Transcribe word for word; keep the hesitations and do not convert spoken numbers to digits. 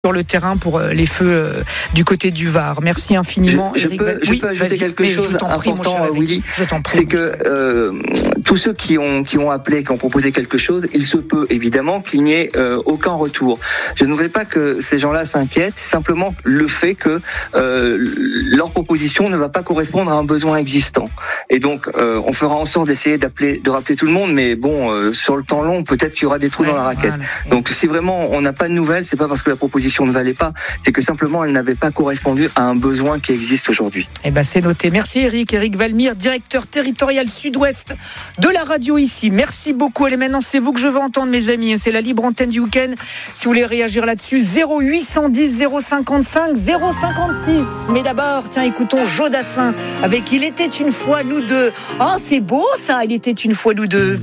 sur le terrain pour les feux euh, du côté du Var. Merci infiniment, je, je Éric. Peux, je oui, peux ajouter quelque chose important, Willy. C'est que euh, tous ceux qui ont qui ont appelé, qui ont proposé quelque chose, il se peut évidemment qu'il n'y ait euh, aucun retour. Je ne voudrais pas que ces gens-là s'inquiètent. C'est simplement le fait que euh, leur proposition ne va pas correspondre à un besoin existant. Et donc, euh, on fera en sorte d'essayer d'appeler, de rappeler tout le monde. Mais bon, euh, sur le temps long, peut-être qu'il y aura des trous ouais, dans la raquette. Voilà. Donc, si vraiment on n'a pas de nouvelles, c'est pas parce que la proposition ne valait pas, c'est que simplement elle n'avait pas correspondu à un besoin qui existe aujourd'hui. Eh ben c'est noté. Merci Éric. Éric Valmire, directeur territorial sud-ouest de la radio ici. Merci beaucoup. Allez, maintenant c'est vous que je veux entendre, mes amis. C'est la libre antenne du week-end. Si vous voulez réagir là-dessus, zéro huit cent dix zéro cinquante-cinq zéro cinquante-six. Mais d'abord, tiens, écoutons Jodassin avec Il était une fois nous deux. Oh, c'est beau ça, Il était une fois nous deux.